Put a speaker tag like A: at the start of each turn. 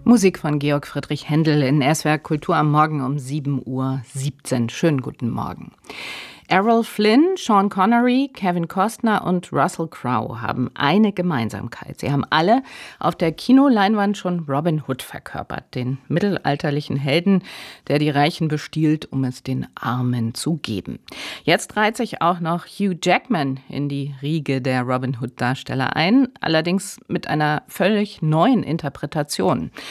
A: Musik von Georg Friedrich Händel in SWR Kultur am Morgen um 7:17 Uhr. Schönen guten Morgen. Errol Flynn, Sean Connery, Kevin Costner und Russell Crowe haben eine Gemeinsamkeit. Sie haben alle auf der Kinoleinwand schon Robin Hood verkörpert, den mittelalterlichen Helden, der die Reichen bestiehlt, um es den Armen zu geben. Jetzt reiht sich auch noch Hugh Jackman in die Riege der Robin Hood-Darsteller ein, allerdings mit einer völlig neuen Interpretation.